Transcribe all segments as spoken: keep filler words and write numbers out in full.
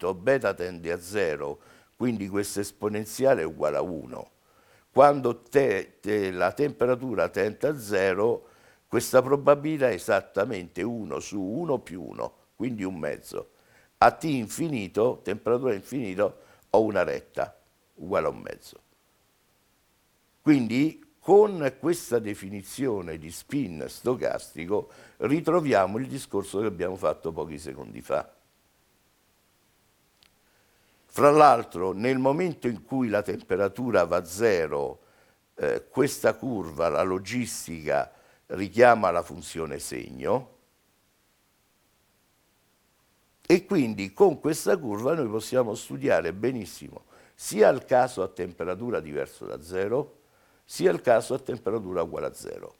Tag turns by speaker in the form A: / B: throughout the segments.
A: infinito beta tende a zero, quindi questa esponenziale è uguale a uno. Quando te, te, la temperatura tende a zero, questa probabilità è esattamente uno su uno più uno, quindi un mezzo. A T infinito, temperatura infinito, ho una retta uguale a un mezzo. Quindi con questa definizione di spin stocastico ritroviamo il discorso che abbiamo fatto pochi secondi fa. Fra l'altro, nel momento in cui la temperatura va a zero, eh, questa curva, la logistica, richiama la funzione segno, e quindi con questa curva noi possiamo studiare benissimo sia il caso a temperatura diversa da zero, sia il caso a temperatura uguale a zero.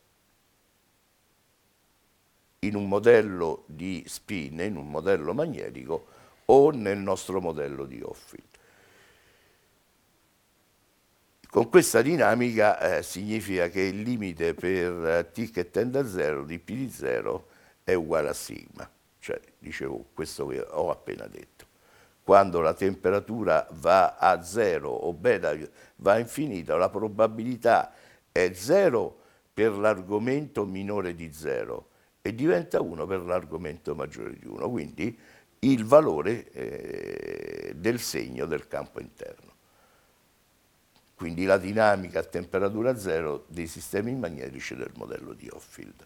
A: In un modello di spin, in un modello magnetico o nel nostro modello di Hopfield. Con questa dinamica eh, significa che il limite per eh, T che tende a zero di P di zero è uguale a sigma, cioè dicevo questo che ho appena detto. Quando la temperatura va a zero o beta va a infinito, la probabilità è zero per l'argomento minore di zero e diventa uno per l'argomento maggiore di uno, quindi il valore eh, del segno del campo interno. Quindi la dinamica a temperatura zero dei sistemi magnetici del modello di Hopfield.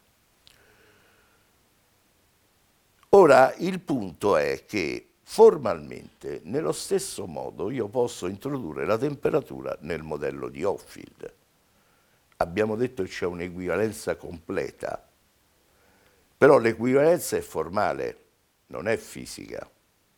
A: Ora il punto è che formalmente, nello stesso modo, io posso introdurre la temperatura nel modello di Hopfield. Abbiamo detto che c'è un'equivalenza completa, però l'equivalenza è formale, non è fisica.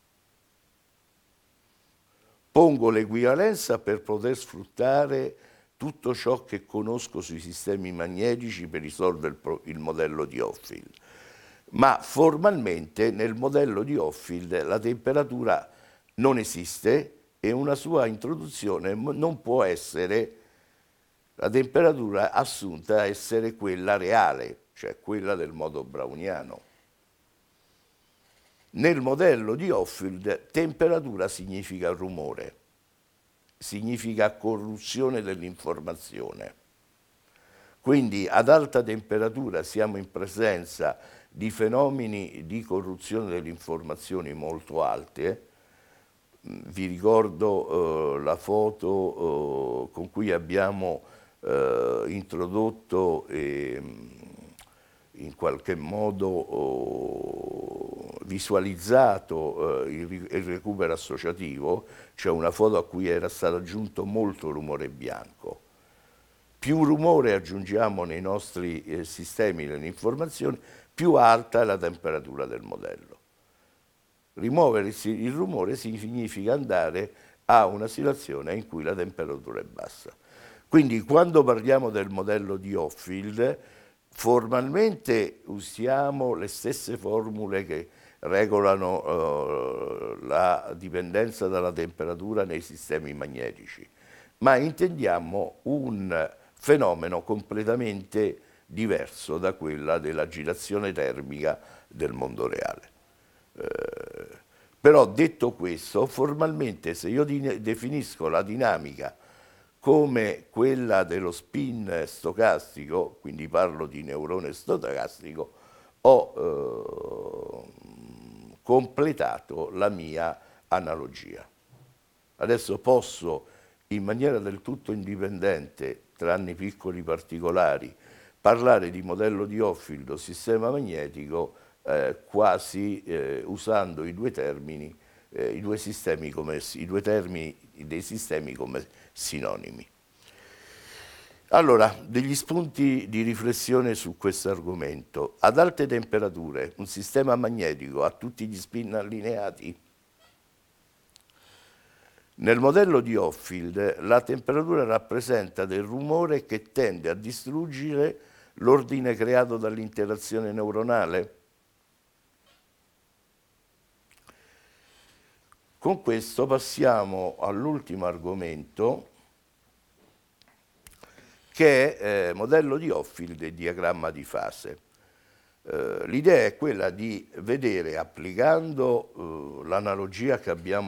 A: Pongo l'equivalenza per poter sfruttare tutto ciò che conosco sui sistemi magnetici per risolvere il, il modello di Hopfield. Ma formalmente nel modello di Hopfield la temperatura non esiste e una sua introduzione non può essere la temperatura assunta a essere quella reale, cioè quella del modo browniano. Nel modello di Hopfield temperatura significa rumore, significa corruzione dell'informazione. Quindi ad alta temperatura siamo in presenza di fenomeni di corruzione delle informazioni molto alte. Vi ricordo eh, la foto eh, con cui abbiamo eh, introdotto e in qualche modo oh, visualizzato eh, il, il recupero associativo, cioè una foto a cui era stato aggiunto molto rumore bianco. Più rumore aggiungiamo nei nostri eh, sistemi dell'informazione, più alta è la temperatura del modello. Rimuovere il rumore significa andare a una situazione in cui la temperatura è bassa. Quindi quando parliamo del modello di Hopfield, formalmente usiamo le stesse formule che regolano eh, la dipendenza dalla temperatura nei sistemi magnetici, ma intendiamo un fenomeno completamente diverso da quella dell'agitazione termica del mondo reale. Eh, però detto questo, formalmente se io definisco la dinamica come quella dello spin stocastico, quindi parlo di neurone stocastico, ho eh, completato la mia analogia. Adesso posso, in maniera del tutto indipendente, tranne piccoli particolari, parlare di modello di Hopfield o sistema magnetico eh, quasi eh, usando i due termini, eh, i due sistemi come, i due termini dei sistemi come sinonimi. Allora, degli spunti di riflessione su questo argomento. Ad alte temperature un sistema magnetico ha tutti gli spin allineati? Nel modello di Hopfield la temperatura rappresenta del rumore che tende a distruggere l'ordine creato dall'interazione neuronale. Con questo passiamo all'ultimo argomento, che è eh, modello di Hopfield e diagramma di fase. Eh, l'idea è quella di vedere, applicando eh, l'analogia che abbiamo